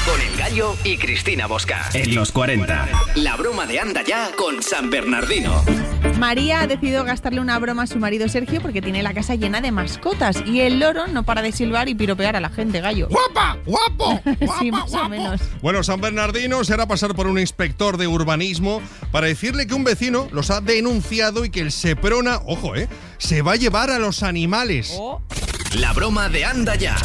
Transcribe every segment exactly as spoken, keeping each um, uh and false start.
Con El Gallo y Cristina Bosca. En los cuarenta. La broma de Anda Ya con San Bernardino. María ha decidido gastarle una broma a su marido Sergio porque tiene la casa llena de mascotas y el loro no para de silbar y piropear a la gente, Gallo. ¡Guapa! ¡Guapo! ¡Guapa, Sí, más guapo! o menos. Bueno, San Bernardino se hará pasar por un inspector de urbanismo para decirle que un vecino los ha denunciado y que el Seprona, ojo, eh, se va a llevar a los animales. Oh. La broma de Anda Ya.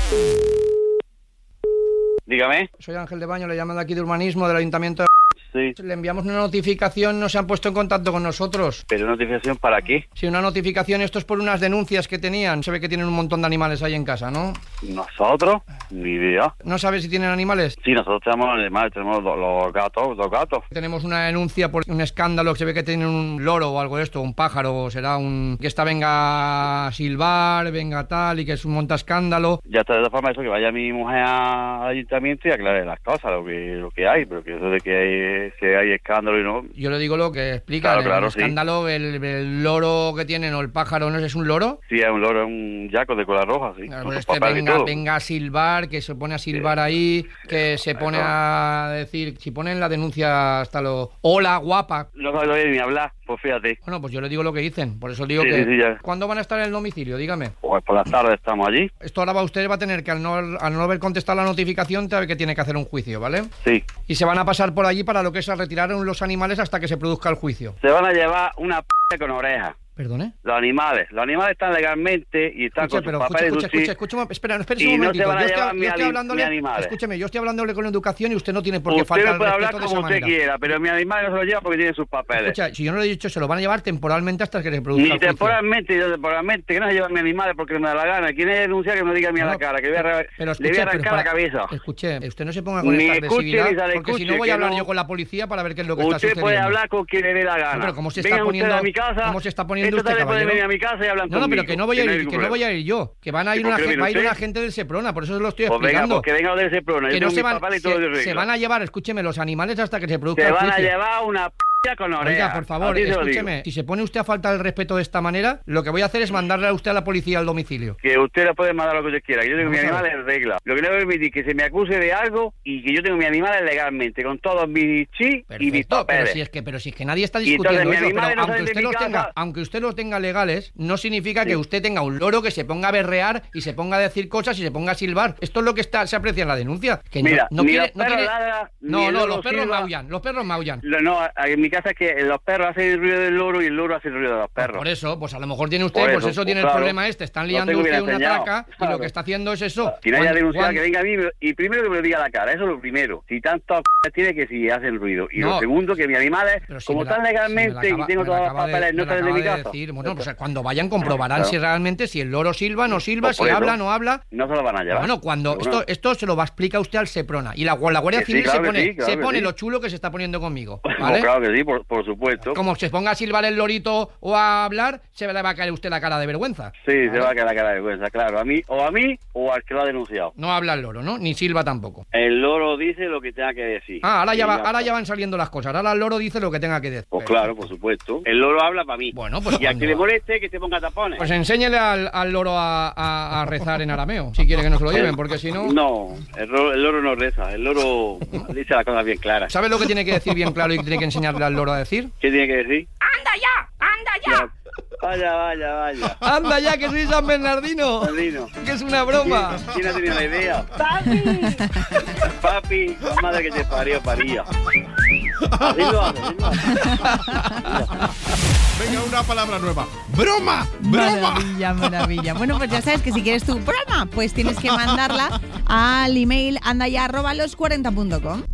Dígame. Soy Ángel de Baño, le llaman de aquí de urbanismo del ayuntamiento de... Sí. Le enviamos una notificación, no se han puesto en contacto con nosotros. ¿Pero notificación para qué? Sí, una notificación, esto es por unas denuncias que tenían. Se ve que tienen un montón de animales ahí en casa, ¿no? ¿Nosotros? Ni idea. ¿No sabes si tienen animales? Sí, nosotros tenemos animales, tenemos los, los gatos, los gatos. Tenemos una denuncia por un escándalo, que se ve que tienen un loro o algo de esto, un pájaro, o será un... que esta venga a silbar, venga tal, y que es un monta escándalo. Ya está, de todas formas, eso, que vaya mi mujer al ayuntamiento y aclare las cosas, lo que, lo que hay, pero que eso de que hay, que hay escándalo y no... Yo le digo lo que explica, Claro, el, claro, el sí. escándalo, el, el loro que tienen o el pájaro, ¿no es un loro? Sí, es un loro, es un yaco de cola roja, sí. Claro, con pues sus este papeles y venga, todo. venga a silbar, que se pone a silbar ahí, que se pone a decir, si ponen la denuncia hasta lo... Hola, guapa. No sabe todavía ni hablar, pues fíjate. Bueno, pues yo le digo lo que dicen, por eso digo Sí, que... sí, sí, ya. ¿Cuándo van a estar en el domicilio? Dígame. Pues por las tardes estamos allí. Esto ahora va usted va a tener que, al no, al no haber contestado la notificación, sabe que tiene que hacer un juicio, ¿vale? Sí. Y se van a pasar por allí para lo que es a retirar los animales hasta que se produzca el juicio. Se van a llevar una p con oreja. ¿Perdone? Los animales. Los animales están legalmente y están Escuche, con pero sus escuche, papeles. escuche, un sí. escuche, escuche, espera, espera Y un no momentito. se van a yo estoy, llevar yo mi estoy ali- hablándole, mi animales. escúcheme, yo estoy hablándole con educación y usted no tiene por qué Usted faltar me el puede respeto hablar de esa como usted manera. quiera, pero mi animal no se lo lleva porque tiene sus papeles. Escucha, si yo no le he dicho, se lo van a llevar temporalmente hasta que se produzca Ni el juicio. temporalmente, yo temporalmente, que no se llevan mi animales porque me da la gana. ¿Quién es denunciar que me diga a mí a No, la cara? Que le voy a, pero le voy escuche, a arrancar pero la para- cabeza. Escuche, usted no se ponga con Ni esta escuche, agresividad, ni sale, porque si no escuche, voy a que hablar no- yo con la policía para ver qué es lo que está Usted sucediendo. puede hablar con quien le dé la gana. No, pero ¿cómo se está Venga poniendo- usted a mi casa, cómo se está poniendo esta usted, tarde puede caballero? venir a mi casa y hablan No, no, conmigo. pero que no voy a hay ir, ningún que no voy problema. a ir yo, que van a ir ¿Y por una, qué gen- viene va a ir usted? una gente del Seprona, por eso se lo estoy Pues venga, explicando. pues que venga de ese problema. Yo Que no tengo se mis van, papeles y todo de se, regla. se van a llevar, escúcheme, los animales hasta que se produzca Se el van a juicio. llevar una p con oreja. Oiga, por favor, Así se lo digo. escúcheme, si se pone usted a faltar el respeto de esta manera, lo que voy a hacer es mandarle a usted a la policía al domicilio. Que usted le puede mandar lo que usted quiera, que yo tengo mi Vamos a animal en regla. Lo que no voy a permitir es que se me acuse de algo y que yo tengo mi animal legalmente, con todos mis chis y mis Perfecto, pero papeles. si es que, pero si es que nadie está Y entonces discutiendo mis eso, pero animales no aunque salen de usted mi los casa. tenga, aunque usted los tenga legales, no significa que Sí. usted tenga un loro que se ponga a berrear y se ponga a decir cosas y se ponga a silbar. Esto es lo que está, se aprecia en la denuncia. Que no- Mira, no, ni quiere, los no perros quiere- ladran, ni no, el no, loro los perros silba. maullan, los perros maullan. Lo- No, en mi casa es que los perros hacen el ruido del loro y el loro hace el ruido de los perros. Por eso, pues a lo mejor tiene usted, Por pues eso, eso pues tiene claro. el problema este, están Lo liando tengo bien usted una enseñado, traca y claro. lo que está haciendo es eso. Si no haya Cuando- denunciado, cuando- que venga a mí y primero que me lo diga a la cara, eso es lo primero. Si tanto p tiene que si hacen ruido. Y No. lo segundo, que mis animales, Pero si como me la- están si me la legalmente acaba- y tengo me la todas las acaba de- papeles, no me la salen de mi acaba de casa. decir. Bueno, pues cuando vayan comprobarán Claro. si realmente si el loro silba, no silba, Pues si por eso. habla, no habla. No se lo van a llevar. Bueno, cuando Pero esto, bueno. esto se lo va a explicar usted al Seprona. Y la, la Guardia Que sí, Civil claro se que pone, sí, claro se que pone sí. lo chulo que se está poniendo conmigo. Pues ¿Vale? claro que sí, por, por supuesto. Como se ponga a silbar el lorito o a hablar, se le va a caer a usted la cara de vergüenza. Sí, ¿Vale? se va a quedar la cara de vergüenza, claro. A mí, o a mí, o al que lo ha denunciado. No habla el loro, ¿no? Ni silba tampoco. El loro dice lo que tenga que decir. Ah, ahora ya, Y va, ya ahora está. ya van saliendo las cosas. Ahora el loro dice lo que tenga que decir. Pues claro, por supuesto. El loro habla para mí. Bueno, pues Y al cuando que le va- moleste, que se ponga tapones. Pues enséñele al, al loro a, a- a rezar en arameo, si quiere que nos lo lleven, porque si no... No, el, ro- el loro no reza. El loro dice las cosas bien claras. ¿Sabes lo que tiene que decir bien claro y que tiene que enseñarle al loro a decir? ¿Qué tiene que decir? ¡Anda ya! ¡Anda ya! Vaya, vaya, vaya. ¡Anda ya, que soy San Bernardino! Bernardino. ¡Que es una broma! ¿Quién ha tenido la idea? ¡Papi! Papi, la madre que te parió, paría. Así lo hace, así lo hace. Venga, una palabra nueva. ¡Broma! ¡Broma! Maravilla, maravilla. Bueno, pues ya sabes que si quieres tu broma, pues tienes que mandarla al email andaya arroba los cuarenta punto com.